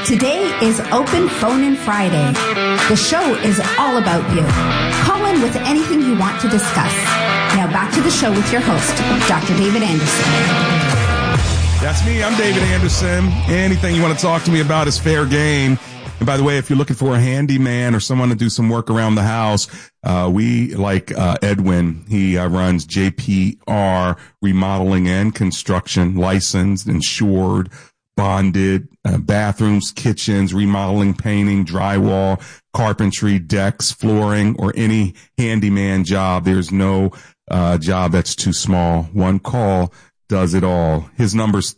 Today is Open Phone-In Friday. The show is all about you. Call in with anything you want to discuss. Now back to the show with your host, Dr. David Anderson. That's me. I'm David Anderson. Anything you want to talk to me about is fair game. And by the way, if you're looking for a handyman or someone to do some work around the house, we like Edwin. He runs JPR Remodeling and Construction, licensed, insured, bonded, bathrooms, kitchens, remodeling, painting, drywall, carpentry, decks, flooring, or any handyman job. There's no job that's too small. One call does it all. His number's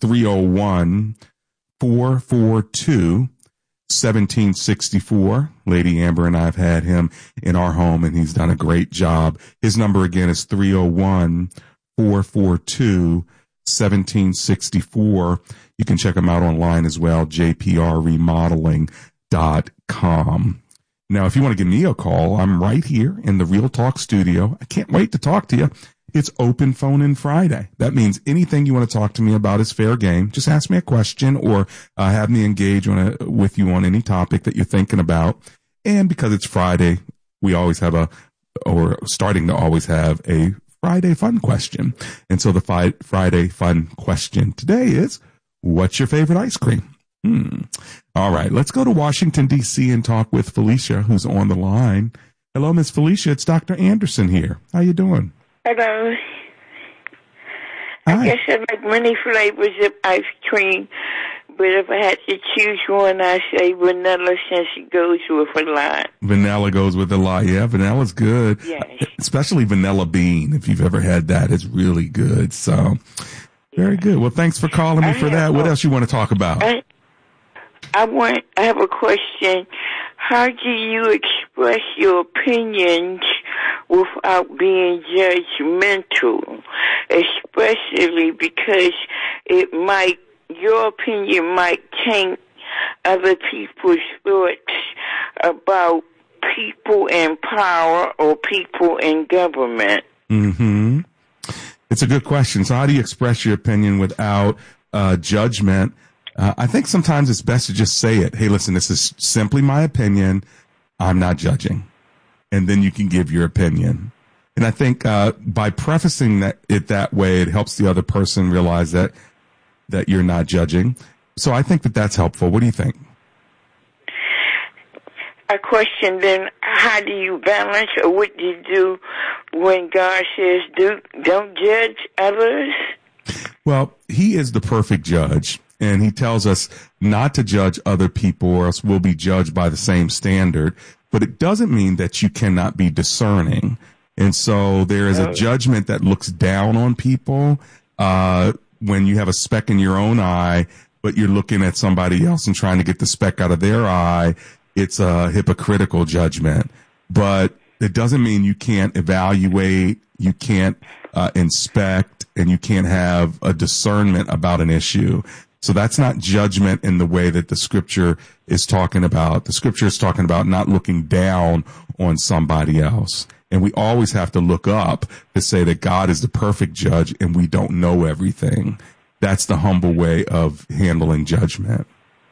301-442-1764. Lady Amber and I have had him in our home, and he's done a great job. His number again is 301-442-1764. You can check him out online as well, jprremodeling.com. Now, if you want to give me a call, I'm right here in the Real Talk studio. I can't wait to talk to you. It's Open Phone-In Friday. That means anything you want to talk to me about is fair game. Just ask me a question or have me engage with you on any topic that you're thinking about. And because it's Friday, we always have starting to always have a Friday fun question. And so the Friday fun question today is, what's your favorite ice cream? All right, let's go to Washington, D.C. and talk with Felicia, who's on the line. Hello, Miss Felicia. It's Dr. Anderson here. How you doing? Hello. Hi. I guess I like many flavors of ice cream, but if I had to choose one, I'd say vanilla since it goes with a lot. Vanilla goes with a lot. Yeah, vanilla's good. Yes. Especially vanilla bean. If you've ever had that, it's really good. So, very good. Well, thanks for calling me for that. What else you want to talk about? I have a question. How do you express your opinions without being judgmental? Especially because your opinion might taint other people's thoughts about people in power or people in government. Mm-hmm. It's a good question. So how do you express your opinion without judgment? I think sometimes it's best to just say it. Hey, listen, this is simply my opinion. I'm not judging. And then you can give your opinion. And I think by prefacing it that way, it helps the other person realize that you're not judging. So I think that's helpful. What do you think? A question then, how do you balance, or what do you do when God says don't judge others? Well, he is the perfect judge. And he tells us not to judge other people or else we'll be judged by the same standard. But it doesn't mean that you cannot be discerning. And so there is a judgment that looks down on people when you have a speck in your own eye, but you're looking at somebody else and trying to get the speck out of their eye. It's a hypocritical judgment. But it doesn't mean you can't evaluate, you can't inspect, and you can't have a discernment about an issue. So that's not judgment in the way that the scripture is talking about. The scripture is talking about not looking down on somebody else. And we always have to look up to say that God is the perfect judge and we don't know everything. That's the humble way of handling judgment.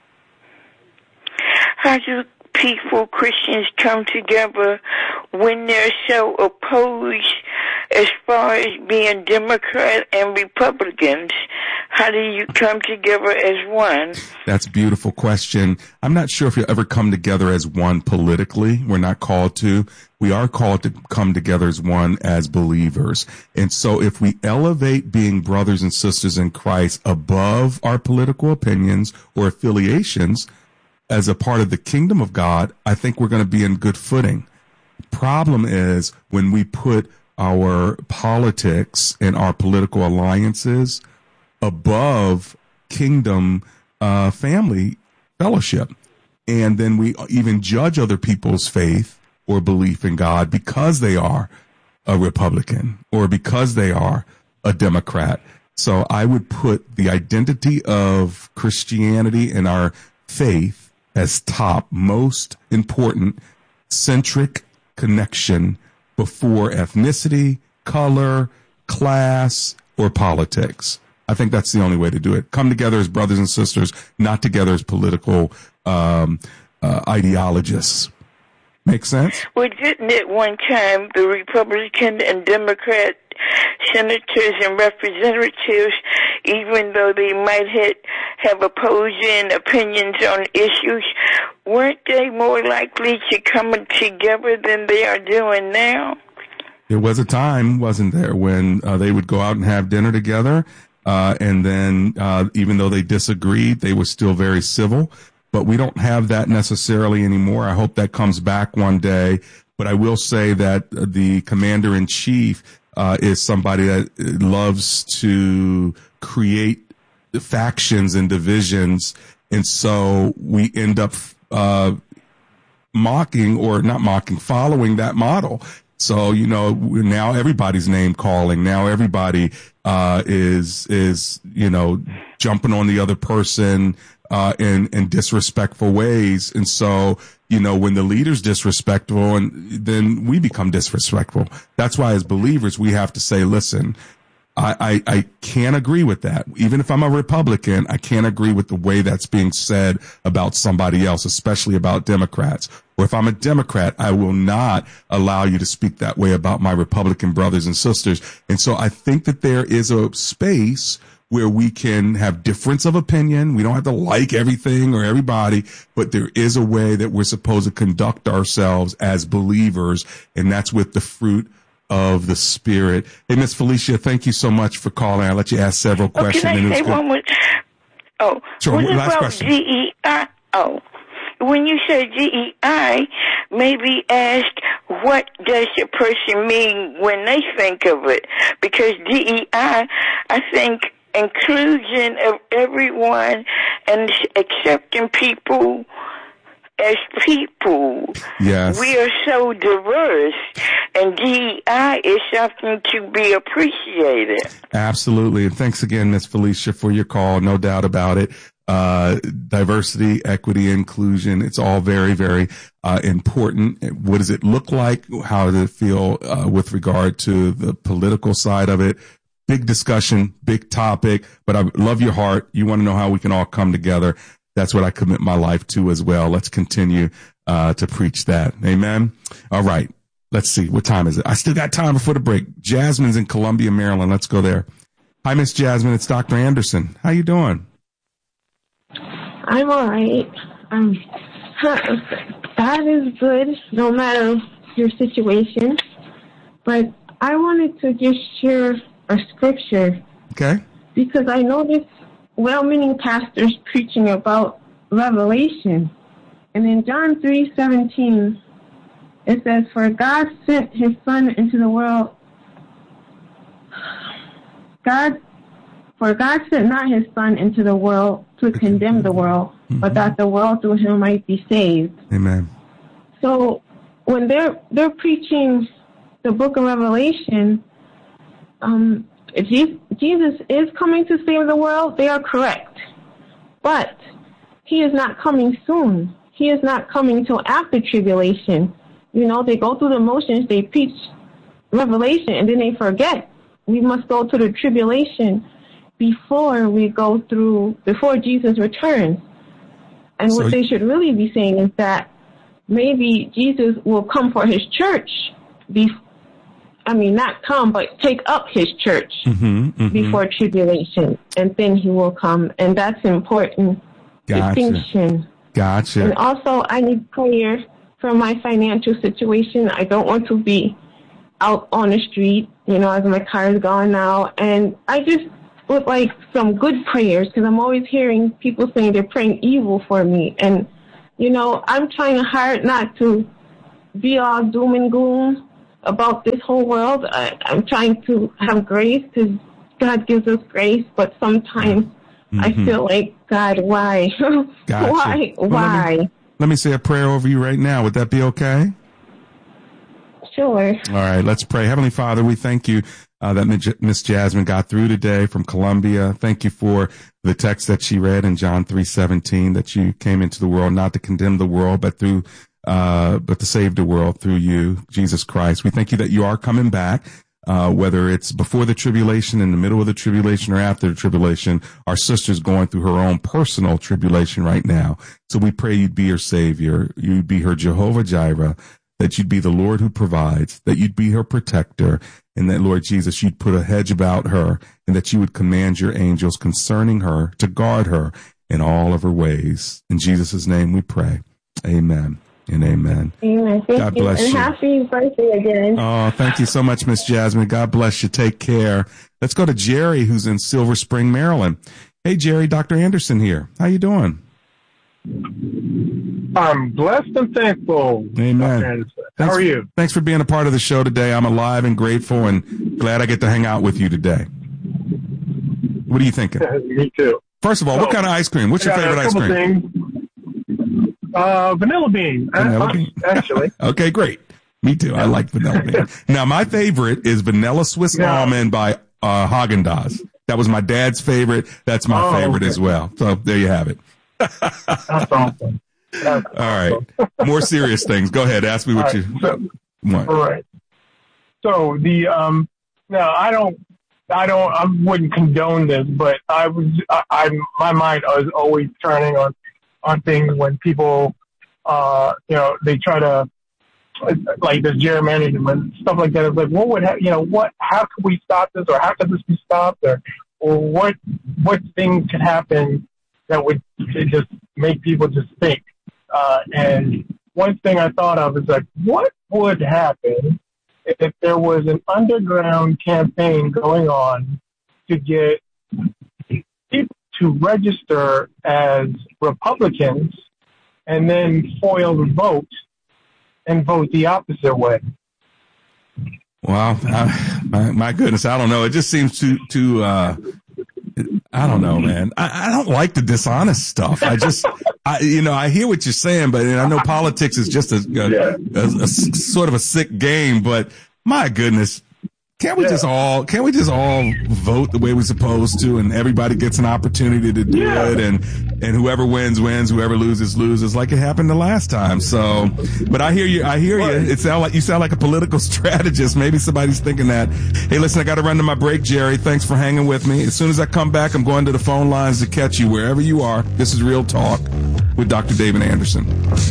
How do Christians come together when they're so opposed as far as being Democrat and Republicans? How do you come together as one? That's a beautiful question. I'm not sure if you'll ever come together as one politically. We're not called to. We are called to come together as one as believers. And so if we elevate being brothers and sisters in Christ above our political opinions or affiliations as a part of the kingdom of God, I think we're going to be in good footing. Problem is when we put our politics and our political alliances above kingdom family fellowship. And then we even judge other people's faith or belief in God because they are a Republican or because they are a Democrat. So I would put the identity of Christianity and our faith as top, most important, centric connection before ethnicity, color, class, or politics. I think that's the only way to do it. Come together as brothers and sisters, not together as political ideologists. Make sense? Well, didn't at one time the Republican and Democrat senators and representatives, even though they might have opposing opinions on issues, weren't they more likely to come together than they are doing now? There was a time, wasn't there, when they would go out and have dinner together, and then even though they disagreed, they were still very civil. But we don't have that necessarily anymore. I hope that comes back one day. But I will say that the commander-in-chief is somebody that loves to create factions and divisions. And so we end up following that model. So, now everybody's name calling. Now everybody is jumping on the other person in disrespectful ways. And so, when the leader's disrespectful, and then we become disrespectful. That's why as believers, we have to say, listen, I can't agree with that. Even if I'm a Republican, I can't agree with the way that's being said about somebody else, especially about Democrats. Or if I'm a Democrat, I will not allow you to speak that way about my Republican brothers and sisters. And so I think that there is a space where we can have difference of opinion. We don't have to like everything or everybody, but there is a way that we're supposed to conduct ourselves as believers, and that's with the fruit of the Spirit. Hey, Miss Felicia, thank you so much for calling. I'll let you ask several questions. Can I say one more? Sure. What Last about question. DEI? When you say DEI, maybe ask what does a person mean when they think of it? Because DEI, I think, inclusion of everyone and accepting people as people. Yes. We are so diverse, and DEI is something to be appreciated. Absolutely. And thanks again, Miss Felicia, for your call. No doubt about it. Diversity, equity, inclusion. It's all very, very important. What does it look like? How does it feel with regard to the political side of it? Big discussion, big topic, but I love your heart. You want to know how we can all come together. That's what I commit my life to as well. Let's continue to preach that. Amen. All right. Let's see. What time is it? I still got time before the break. Jasmine's in Columbia, Maryland. Let's go there. Hi, Miss Jasmine. It's Dr. Anderson. How you doing? I'm all right. God is good no matter your situation. But I wanted to just share a scripture. Okay. Because I noticed well-meaning pastors preaching about Revelation. And in John 3:17, it says, For God sent his Son into the world. For God sent not his Son into the world to condemn the world, but that the world through him might be saved. Amen. So when they're preaching the book of Revelation, Jesus is coming to save the world, they are correct. But he is not coming soon. He is not coming till after tribulation. They go through the motions, they preach Revelation, and then they forget. We must go to the tribulation before Jesus returns. And what they should really be saying is that maybe Jesus will come for his church. Not come, but take up his church before tribulation, and then he will come. And that's important distinction. Gotcha. And also, I need prayer for my financial situation. I don't want to be out on the street, as my car is gone now. And I just would like some good prayers, because I'm always hearing people saying they're praying evil for me. And, I'm trying hard not to be all doom and gloom about this whole world. I'm trying to have grace, because God gives us grace, but sometimes I feel like, God, why? Gotcha. Why? Let me say a prayer over you right now. Would that be okay? Sure. All right, let's pray. Heavenly Father, we thank you that Miss Jasmine got through today from Columbia. Thank you for the text that she read in John 3:17, that you came into the world not to condemn the world, but to save the world through you, Jesus Christ. We thank you that you are coming back. whether it's before the tribulation, in the middle of the tribulation, or after the tribulation. Our sister's going through her own personal tribulation right now. So we pray you'd be her savior. You'd be her Jehovah Jireh, that you'd be the Lord who provides, that you'd be her protector, and that, Lord Jesus, you'd put a hedge about her, and that you would command your angels concerning her to guard her in all of her ways. In Jesus' name we pray. Amen and amen. Amen. God bless you. And happy birthday again. Oh, thank you so much, Miss Jasmine. God bless you. Take care. Let's go to Jerry, who's in Silver Spring, Maryland. Hey, Jerry, Dr. Anderson here. How you doing? I'm blessed and thankful. Amen. How are you? Thanks for being a part of the show today. I'm alive and grateful and glad I get to hang out with you today. What are you thinking? Me too. First of all, what kind of ice cream? What's your favorite ice cream? Vanilla bean. Vanilla bean. Actually. Okay, great. Me too. I like vanilla bean. Now, my favorite is vanilla Swiss almond by Haagen-Dazs. That was my dad's favorite. That's my favorite as well. So there you have it. That's awesome. All right. More serious things. Go ahead. Ask me what you want. All right. So I wouldn't condone this, but my mind was always turning on things when people, they try to, like this gerrymandering and stuff like that. It's like, how can we stop this, or how could this be stopped, or what thing could happen that would just make people just think. And one thing I thought of is like, what would happen if there was an underground campaign going on to get people to register as Republicans and then foil the vote and vote the opposite way? Wow. My goodness. I don't know. It just seems too I don't know, man. I don't like the dishonest stuff. I hear what you're saying, but I know politics is just a sort of a sick game, but my goodness, can't we just all vote the way we're supposed to, and everybody gets an opportunity to do it, and whoever wins, whoever loses, like it happened the last time. So, but I hear you. You sound like a political strategist. Maybe somebody's thinking that. Hey, listen, I got to run to my break, Jerry. Thanks for hanging with me. As soon as I come back, I'm going to the phone lines to catch you wherever you are. This is Real Talk with Dr. David Anderson.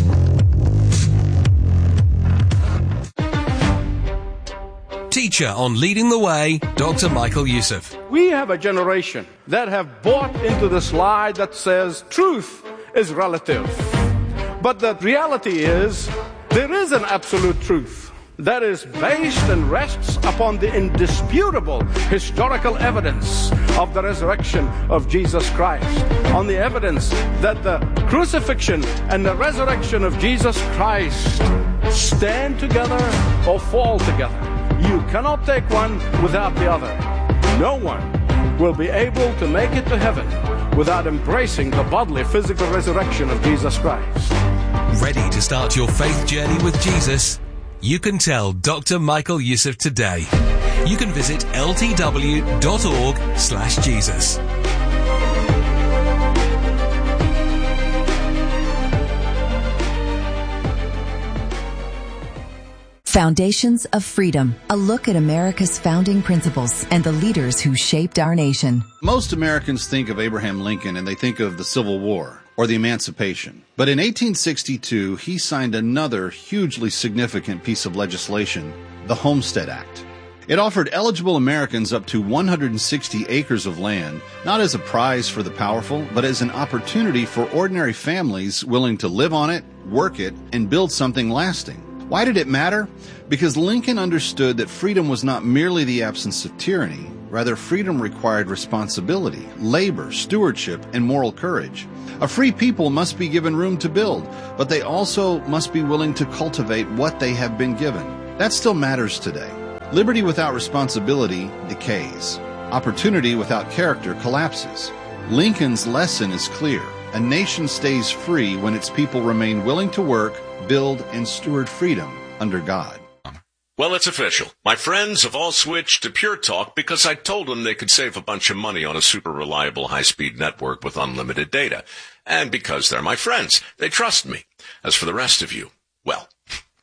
Teacher on Leading the Way, Dr. Michael Youssef. We have a generation that have bought into this lie that says truth is relative. But the reality is there is an absolute truth that is based and rests upon the indisputable historical evidence of the resurrection of Jesus Christ, on the evidence that the crucifixion and the resurrection of Jesus Christ stand together or fall together. You cannot take one without the other. No one will be able to make it to heaven without embracing the bodily, physical resurrection of Jesus Christ. Ready to start your faith journey with Jesus? You can tell Dr. Michael Youssef today. You can visit ltw.org/Jesus. Foundations of Freedom, a look at America's founding principles and the leaders who shaped our nation. Most Americans think of Abraham Lincoln and they think of the Civil War or the Emancipation. But in 1862, he signed another hugely significant piece of legislation, the Homestead Act. It offered eligible Americans up to 160 acres of land, not as a prize for the powerful, but as an opportunity for ordinary families willing to live on it, work it, and build something lasting. Why did it matter? Because Lincoln understood that freedom was not merely the absence of tyranny. Rather, freedom required responsibility, labor, stewardship, and moral courage. A free people must be given room to build, but they also must be willing to cultivate what they have been given. That still matters today. Liberty without responsibility decays. Opportunity without character collapses. Lincoln's lesson is clear. A nation stays free when its people remain willing to work, build, and steward freedom under God. Well, it's official. My friends have all switched to Pure Talk because I told them they could save a bunch of money on a super reliable high-speed network with unlimited data. And because they're my friends, they trust me. As for the rest of you, well,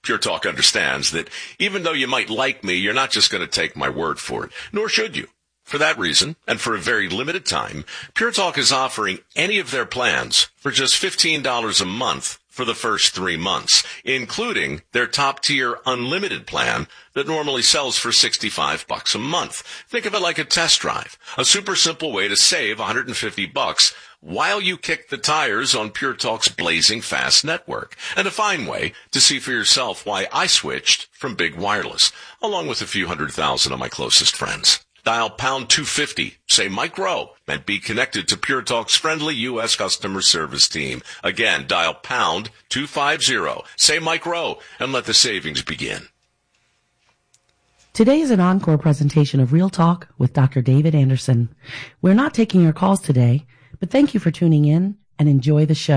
Pure Talk understands that even though you might like me, you're not just going to take my word for it, nor should you. For that reason, and for a very limited time, Pure Talk is offering any of their plans for just $15 a month for the first 3 months, including their top-tier unlimited plan that normally sells for $65 a month. Think of it like a test drive, a super simple way to save $150 while you kick the tires on Pure Talk's blazing fast network, and a fine way to see for yourself why I switched from big wireless, along with a few 100,000 of my closest friends. Dial pound 250, say Mike Rowe, and be connected to Pure Talk's friendly U.S. customer service team. Again, dial pound 250, say Mike Rowe, and let the savings begin. Today is an encore presentation of Real Talk with Dr. David Anderson. We're not taking your calls today, but thank you for tuning in and enjoy the show.